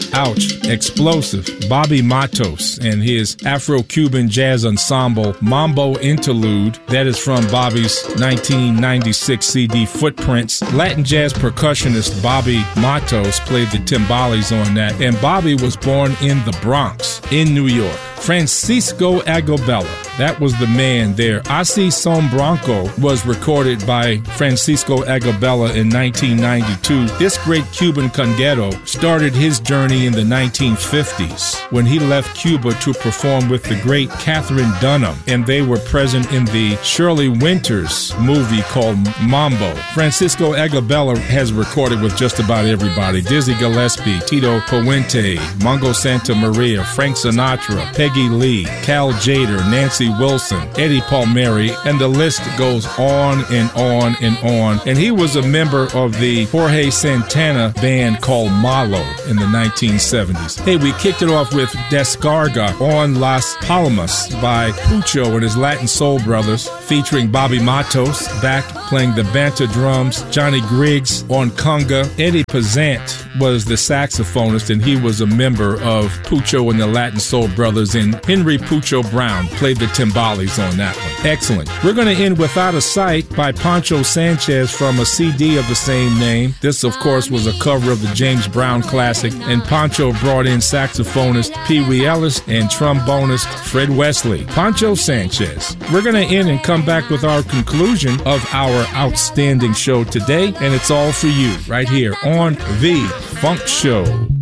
ouch, explosive, Bobby Matos and his Afro-Cuban jazz ensemble Mambo Interlude. That is from Bobby's 1996 CD Footprints. Latin jazz percussionist Bobby Matos played the timbales on that, and Bobby was born in the Bronx, in New York. Francisco Agabella, that was the man there. Así Son Bronco was recorded by Francisco Agabella in 1992. This great Cuban conguero started his journey in the 1950s when he left Cuba to perform with the great Catherine Dunham, and they were present in the Shirley Winters movie called Mambo. Francisco Agabella has recorded with just about everybody: Dizzy Gillespie, Tito Puente, Mongo Santa Maria, Frank Sinatra, Peggy Lee, Cal Jader, Nancy Wilson, Eddie Palmieri, and the list goes on and on and on. And he was a member of the Jorge Santana band called Malo in the 1970s. Hey, we kicked it off with Descarga on Las Palmas by Pucho and his Latin Soul Brothers, featuring Bobby Matos back playing the banta drums, Johnny Griggs on conga. Eddie Pazant was the saxophonist, and he was a member of Pucho and the Latin Soul Brothers, and Henry Pucho Brown played the timbales on that one. Excellent. We're going to end Without a Sight by Pancho Sanchez from a CD of the same name. This, of course, was a cover of the James Brown classic, and Pancho brought in saxophonist Pee Wee Ellis and trombonist Fred Wesley. Pancho Sanchez. We're going to end and come back with our conclusion of our outstanding show today, and it's all for you right here on The Funk Show.